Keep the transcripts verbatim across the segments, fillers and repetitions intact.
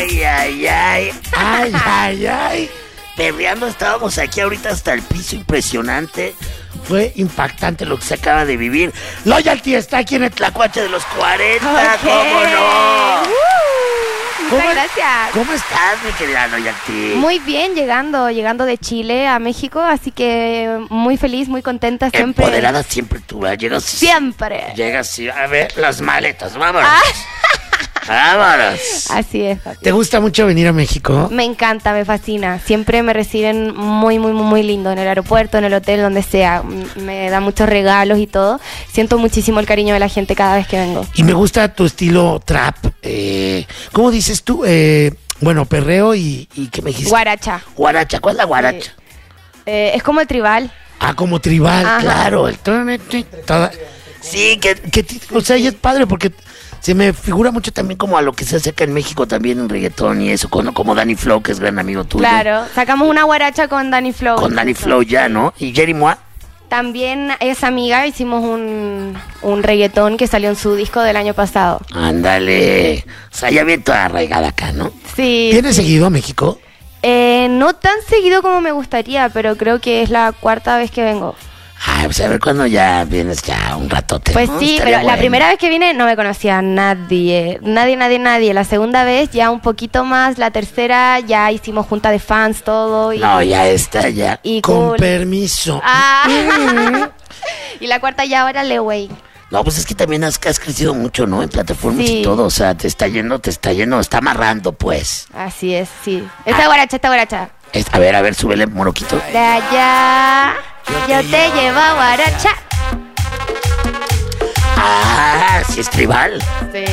Ay, ay, ay, ay, ay, ay. Perreando estábamos aquí ahorita hasta el piso, impresionante. Fue impactante lo que se acaba de vivir. Loyalty está aquí en el Tlacuache de los cuarenta, Okay. ¿cómo no? Uh, ¿Cómo, muchas gracias. ¿Cómo estás, mi querida Loyalty? Muy bien, llegando, llegando de Chile a México, así que muy feliz, muy contenta siempre. Empoderada siempre tú, ¿eh? Llegas... Siempre. Llegas y a ver las maletas, vámonos. Ah. Vámonos. Así es, papi. ¿Te gusta mucho venir a México? Me encanta, me fascina. Siempre me reciben muy, muy, muy, muy lindo en el aeropuerto, en el hotel, donde sea. M- Me dan muchos regalos y todo. Siento muchísimo el cariño de la gente cada vez que vengo. Y me gusta tu estilo trap. Eh, ¿Cómo dices tú? Eh, bueno, perreo y, y ¿qué me dijiste? Guaracha. Guaracha, ¿cuál es la guaracha? Eh, es como el tribal. Ah, como tribal, Ajá. claro. El toda- Sí, que, que ti- o sea, y es padre porque se me figura mucho también como a lo que se hace acá en México también en reggaetón y eso, con, como Danny Flow, que es gran amigo tuyo. Claro. Sacamos una guaracha con Danny Flow. Con Danny Flow ya, ¿no? Y Jerry Moa. También es amiga, hicimos un, un reggaetón que salió en su disco del año pasado. Ándale. O sea, ya bien toda arraigada acá, ¿no? Sí. ¿vienes seguido a México? Eh, no tan seguido como me gustaría, pero creo que es la cuarta vez que vengo. Ay, pues a ver cuándo ya vienes ya un ratote. Pues ¿no? sí, Estaría pero la bueno. primera vez que vine no me conocía a nadie, nadie, nadie, nadie. La segunda vez ya un poquito más, la tercera ya hicimos junta de fans, todo. Y, No, ya está, ya. y Con cool. permiso. Ah. Y la cuarta ya ahora le güey. No, pues es que también has, has crecido mucho, ¿no? En plataformas Sí. y todo. O sea, te está yendo, te está yendo, está amarrando, pues. Así es, sí. Esta guaracha, esta guaracha. Es- a ver, a ver, súbele, moroquito. De allá, yo te llevo a guaracha. Ah, sí es tribal. Sí.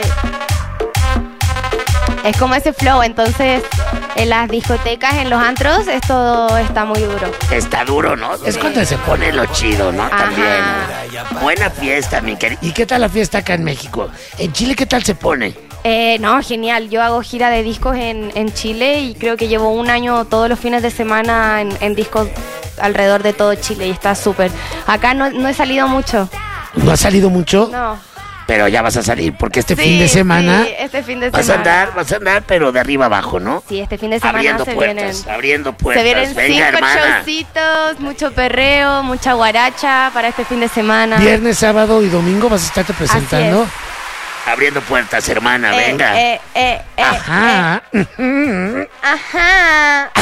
Es como ese flow, entonces en las discotecas, en los antros, esto está muy duro. Está duro, ¿no? Es cuando se pone lo chido, ¿no? Ajá. También. Buena fiesta, mi querido. ¿Y qué tal la fiesta acá en México? ¿En Chile qué tal se pone? Eh, no, genial. Yo hago gira de discos en, en Chile y creo que llevo un año todos los fines de semana en, en discos alrededor de todo Chile y está súper. Acá no, no he salido mucho. ¿No ha salido mucho? No. Pero ya vas a salir, porque este Este Sí, fin de semana. sí, este fin de vas a semana. andar, vas a andar, pero de arriba abajo, ¿no? Sí, este fin de semana Abriendo se puertas, vienen. abriendo puertas. Se vienen Venga, cinco hermana. showcitos, mucho perreo, mucha guaracha para este fin de semana. Viernes, sábado y domingo vas a estarte presentando. Abriendo puertas, hermana, Eh, venga. eh, eh, eh, Ajá. eh. Ajá.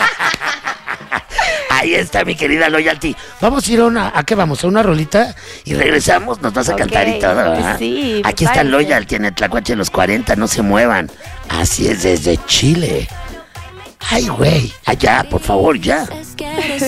Ahí está mi querida Loyalty. Vamos a ir a una. ¿A qué vamos? ¿A una rolita? Y regresamos, nos vas a Ok, cantar y todo, ¿verdad? sí, Aquí está prepárense. Loyalty en el Tlacuache de los cuarenta, no se muevan. Así es desde Chile. Ay, güey, allá, por favor, ya.